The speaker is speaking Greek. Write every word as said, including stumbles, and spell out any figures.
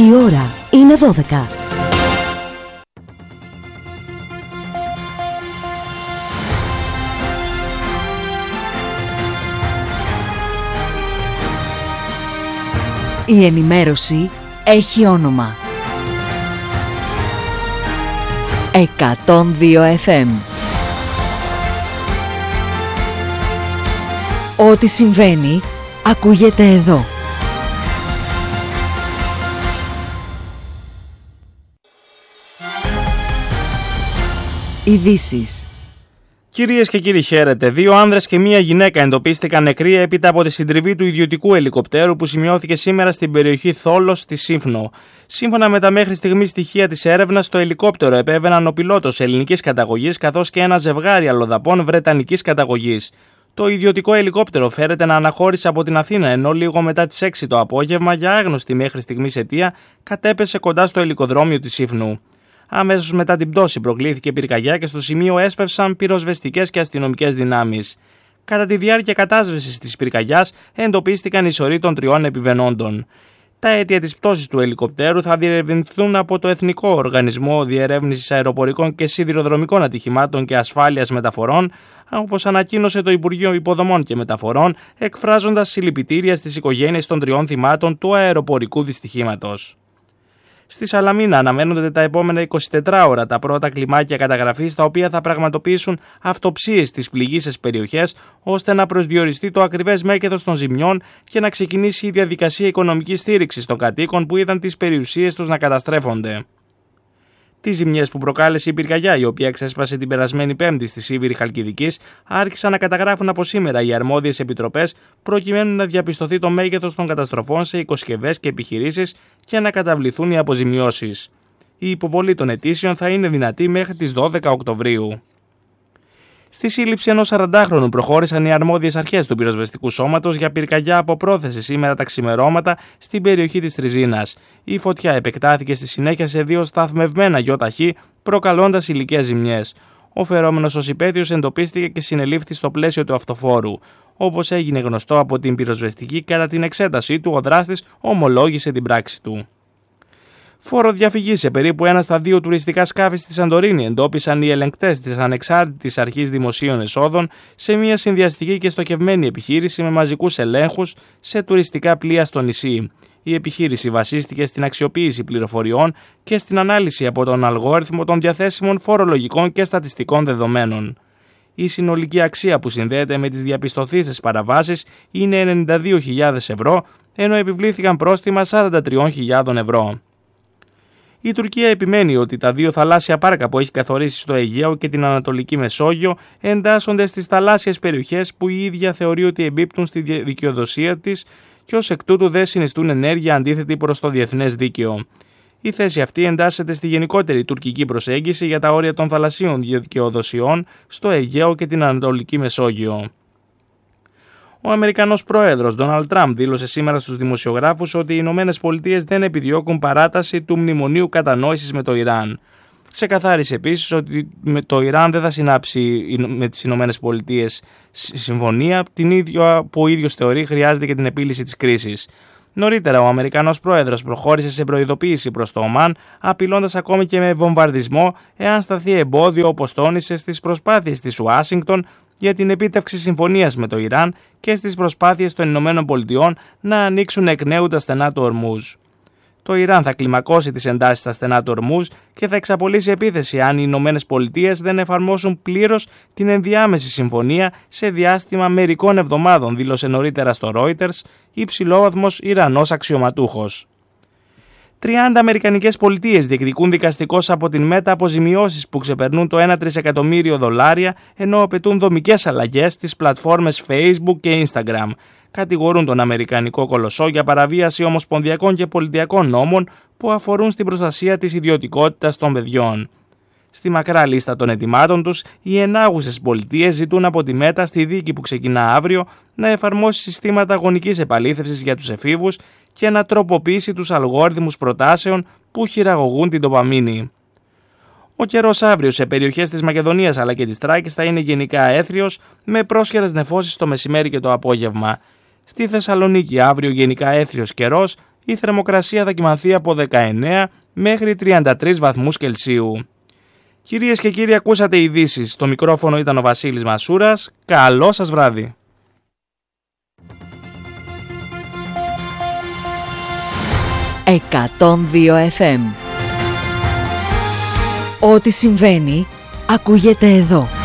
Η ώρα είναι δώδεκα. Η ενημέρωση έχει όνομα. εκατόν δύο εφ εμ. Ό,τι συμβαίνει, ακούγεται εδώ. Ειδήσεις. Κυρίες και κύριοι, χαίρετε. Δύο άνδρες και μία γυναίκα εντοπίστηκαν νεκροί έπειτα από τη συντριβή του ιδιωτικού ελικοπτέρου που σημειώθηκε σήμερα στην περιοχή Θόλος στη Σύμφνο. Σύμφωνα με τα μέχρι στιγμή στοιχεία της έρευνας, το ελικόπτερο επέβαιναν ο πιλότος ελληνικής καταγωγής καθώς και ένα ζευγάρι αλλοδαπών βρετανικής καταγωγής. Το ιδιωτικό ελικόπτερο φέρεται να αναχώρησε από την Αθήνα, ενώ λίγο μετά τις έξι το απόγευμα, για άγνωστη μέχρι στιγμής αιτία, κατέπεσε κοντά στο ελικοδρόμιο της Σύμφνου. Αμέσως μετά την πτώση προκλήθηκε πυρκαγιά και στο σημείο έσπευσαν πυροσβεστικές και αστυνομικές δυνάμεις. Κατά τη διάρκεια κατάσβεσης της πυρκαγιάς εντοπίστηκαν οι σωροί των τριών επιβενόντων. Τα αίτια της πτώσης του ελικοπτέρου θα διερευνηθούν από το Εθνικό Οργανισμό Διερεύνησης Αεροπορικών και Σιδηροδρομικών Ατυχημάτων και Ασφάλειας Μεταφορών, όπως ανακοίνωσε το Υπουργείο Υποδομών και Μεταφορών, εκφράζοντας συλληπιτήρια στις οικογένειες των τριών θυμάτων του αεροπορικού δυστυχήματος. Στη Σαλαμίνα αναμένονται τα επόμενα εικοσιτέσσερις ώρα τα πρώτα κλιμάκια καταγραφής, τα οποία θα πραγματοποιήσουν αυτοψίες στις πληγείσες περιοχές, ώστε να προσδιοριστεί το ακριβές μέγεθος των ζημιών και να ξεκινήσει η διαδικασία οικονομικής στήριξης των κατοίκων που είδαν τις περιουσίες τους να καταστρέφονται. Τις ζημιές που προκάλεσε η πυρκαγιά, η οποία ξέσπασε την περασμένη Πέμπτη στη Σίβηρη Χαλκιδικής, άρχισαν να καταγράφουν από σήμερα οι αρμόδιες επιτροπές, προκειμένου να διαπιστωθεί το μέγεθος των καταστροφών σε οικοσκευές και επιχειρήσεις και να καταβληθούν οι αποζημιώσεις. Η υποβολή των αιτήσεων θα είναι δυνατή μέχρι τις δώδεκα Οκτωβρίου. Στη σύλληψη ενός σαραντάχρονου προχώρησαν οι αρμόδιες αρχές του πυροσβεστικού σώματος για πυρκαγιά από πρόθεση σήμερα τα ξημερώματα στην περιοχή της Τριζίνας. Η φωτιά επεκτάθηκε στη συνέχεια σε δύο σταθμευμένα γιοταχή, προκαλώντας υλικές ζημιές. Ο φερόμενος ως υπαίτιος εντοπίστηκε και συνελήφθη στο πλαίσιο του αυτοφόρου. Όπως έγινε γνωστό από την πυροσβεστική, κατά την εξέτασή του, ο δράστης ομολόγησε την πράξη του. Φοροδιαφυγή σε περίπου ένα στα δύο τουριστικά σκάφη στη Σαντορίνη εντόπισαν οι ελεγκτές της Ανεξάρτητης Αρχής Δημοσίων Εσόδων σε μια συνδυαστική και στοχευμένη επιχείρηση με μαζικούς ελέγχους σε τουριστικά πλοία στο νησί. Η επιχείρηση βασίστηκε στην αξιοποίηση πληροφοριών και στην ανάλυση από τον αλγόριθμο των διαθέσιμων φορολογικών και στατιστικών δεδομένων. Η συνολική αξία που συνδέεται με τις διαπιστωθήσεις παραβάσεις είναι ενενήντα δύο χιλιάδες ευρώ, ενώ επιβλήθηκαν πρόστιμα σαράντα τρεις χιλιάδες ευρώ. Η Τουρκία επιμένει ότι τα δύο θαλάσσια πάρκα που έχει καθορίσει στο Αιγαίο και την Ανατολική Μεσόγειο εντάσσονται στις θαλάσσιες περιοχές που η ίδια θεωρεί ότι εμπίπτουν στη δικαιοδοσία της και ως εκ τούτου δεν συνιστούν ενέργεια αντίθετη προς το διεθνές δίκαιο. Η θέση αυτή εντάσσεται στη γενικότερη τουρκική προσέγγιση για τα όρια των θαλασσίων δικαιοδοσιών στο Αιγαίο και την Ανατολική Μεσόγειο. Ο Αμερικανός πρόεδρος Ντόναλντ Τραμπ δήλωσε σήμερα στους δημοσιογράφους ότι οι Ηνωμένες Πολιτείες δεν επιδιώκουν παράταση του μνημονίου κατανόησης με το Ιράν. Ξεκαθάρισε επίσης ότι το Ιράν δεν θα συνάψει με τις Ηνωμένες Πολιτείες συμφωνία, την ίδια που ο ίδιος θεωρεί χρειάζεται για την επίλυση της κρίσης. Νωρίτερα, ο Αμερικανός πρόεδρος προχώρησε σε προειδοποίηση προς το Ομάν, απειλώντας ακόμη και με βομβαρδισμό εάν σταθεί εμπόδιο, όπως τόνισε, στις προσπάθειες της Ουάσιγκτον για την επίτευξη συμφωνίας με το Ιράν και στις προσπάθειες των Ηνωμένων Πολιτειών να ανοίξουν εκ νέου τα στενά του Ορμούζ. Το Ιράν θα κλιμακώσει τις εντάσεις στα στενά του Ορμούζ και θα εξαπολύσει επίθεση αν οι Ηνωμένες Πολιτείες δεν εφαρμόσουν πλήρως την ενδιάμεση συμφωνία σε διάστημα μερικών εβδομάδων, δήλωσε νωρίτερα στο Reuters υψηλόβαθμος Ιρανός αξιωματούχος. τριάντα Αμερικανικές πολιτείες διεκδικούν δικαστικώς από την Μέτα αποζημιώσεις που ξεπερνούν το ένα τρισεκατομμύριο δολάρια, ενώ απαιτούν δομικές αλλαγές στις πλατφόρμες Facebook και Instagram. Κατηγορούν τον Αμερικανικό κολοσσό για παραβίαση ομοσπονδιακών και πολιτιακών νόμων που αφορούν στην προστασία της ιδιωτικότητας των παιδιών. Στη μακρά λίστα των ετοιμάτων τους, οι ενάγουσες πολιτείες ζητούν από τη Μέτα στη δίκη που ξεκινά αύριο να εφαρμόσει συστήματα γονικής επαλήθευσης για τους εφήβους και να τροποποιήσει τους αλγόριθμους προτάσεων που χειραγωγούν την ντοπαμίνη. Ο καιρός αύριο σε περιοχές της Μακεδονίας αλλά και της Τράκης θα είναι γενικά έθριος, με πρόσχερες νεφώσεις το μεσημέρι και το απόγευμα. Στη Θεσσαλονίκη αύριο γενικά έθριος καιρός Η θερμοκρασία θα κυμανθεί από δεκαεννέα μέχρι τριάντα τρεις βαθμούς Κελσίου. Κυρίες και κύριοι, ακούσατε ειδήσεις. Στο μικρόφωνο ήταν ο Βασίλης Μασούρας. Καλό σας βράδυ. εκατόν δύο εφ εμ. Ό,τι συμβαίνει, ακούγεται εδώ.